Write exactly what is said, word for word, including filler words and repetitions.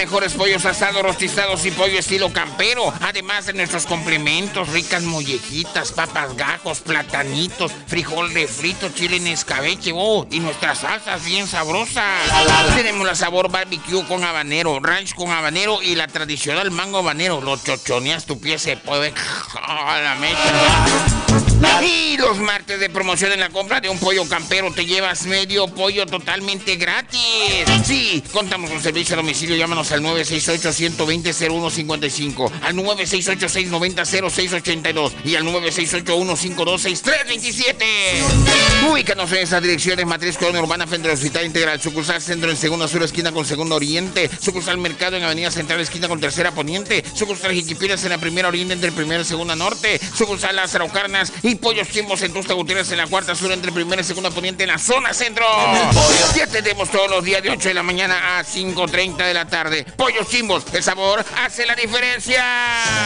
mejores pollos asados, rostizados y pollo estilo campero. Además de nuestros complementos, ricas mollejitas, papas gajos, platanitos, frijol refrito, chile en escabeche, oh, y nuestras salsas bien sabrosas. Tenemos la sabor barbecue con habanero, ranch con habanero y la tradicional mango habanero. Lo chochoneas, tu pie se puede... ¡Oh, la mecha! Y los martes de promoción en la compra de un pollo campero te llevas medio pollo totalmente gratis. Sí, contamos con servicio a domicilio. Llámanos al nueve seis ocho, uno dos cero, cero uno cinco cinco, al nueve seis ocho, seis nueve cero, cero seis ocho dos y al nueve seis ocho, uno cinco dos, seis tres dos siete. Ubícanos en estas direcciones: Matriz Colonia Urbana frente al Hospital Integral, sucursal Centro en Segunda Sur esquina con Segunda Oriente, sucursal Mercado en Avenida Central esquina con Tercera Poniente, sucursal Jiquipiras en la Primera Oriente entre Primera y Segunda Norte, sucursal Lázaro Carnas y Pollos Chimbos en Tusta Gutiérrez en la Cuarta Sur entre Primera y Segunda Poniente en la zona centro. Ya tenemos todos los días de ocho de la mañana a cinco treinta de la tarde. Pollos Chimbos, el sabor hace la diferencia.